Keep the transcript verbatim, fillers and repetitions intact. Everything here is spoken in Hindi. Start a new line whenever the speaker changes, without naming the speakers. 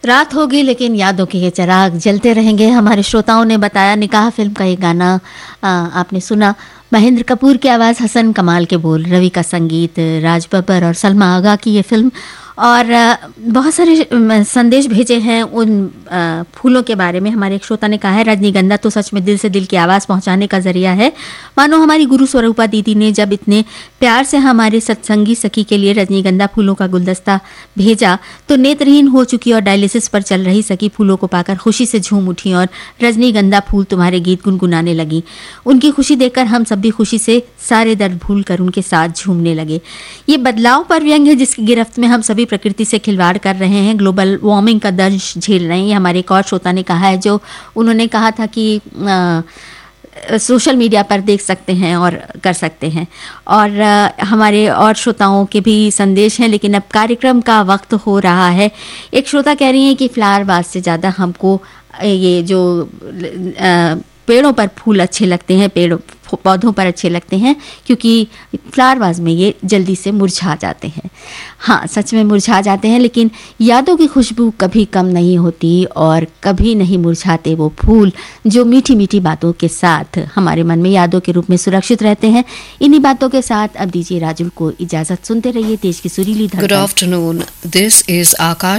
रात होगी लेकिन यादों के ये चिराग जलते रहेंगे। हमारे श्रोताओं ने बताया, निकाह फिल्म का ये गाना आ, आपने सुना। महेंद्र कपूर की आवाज़, हसन कमाल के बोल, रवि का संगीत, राज बब्बर और सलमा आगा की ये फिल्म। और बहुत सारे संदेश भेजे हैं उन फूलों के बारे में। हमारे एक श्रोता ने कहा है, रजनीगंधा तो सच में दिल से दिल की आवाज़ पहुंचाने का जरिया है। मानो हमारी गुरु स्वरूपा दीदी ने जब इतने प्यार से हमारे सत्संगी सखी के लिए रजनीगंधा फूलों का गुलदस्ता भेजा तो नेत्रहीन हो चुकी और डायलिसिस पर चल रही सखी फूलों को पाकर खुशी से झूम उठी और रजनीगंधा फूल तुम्हारे गीत गुनगुनाने लगी। उनकी खुशी देखकर हम सब भी खुशी से सारे दर्द भूल कर उनके साथ झूमने लगे। ये बदलाव पर व्यंग है जिसकी गिरफ्त में हम सभी प्रकृति से खिलवाड़ कर रहे हैं, ग्लोबल वार्मिंग का दर्द झेल रहे हैं। ये हमारे एक और श्रोता ने कहा है, जो उन्होंने कहा था कि आ, सोशल मीडिया पर देख सकते हैं और कर सकते हैं। और आ, हमारे और श्रोताओं के भी संदेश हैं, लेकिन अब कार्यक्रम का वक्त हो रहा है। एक श्रोता कह रही हैं कि फ्लावर बाज से ज़्यादा हमको ये जो आ, पेड़ों पर फूल अच्छे लगते हैं, पेड़ पौधों पर अच्छे लगते हैं, क्योंकि फ्लावर वाज में ये जल्दी से मुरझा जाते हैं। हाँ, सच में मुरझा जाते हैं, लेकिन यादों की खुशबू कभी कम नहीं होती और कभी नहीं मुरझाते वो फूल जो मीठी मीठी बातों के साथ हमारे मन में यादों के रूप में सुरक्षित रहते हैं। इन्हीं बातों के साथ अब दीजिए राजुल को इजाज़त। सुनते रहिए देश की सुरीली धड़कन।
Good afternoon, this is Akash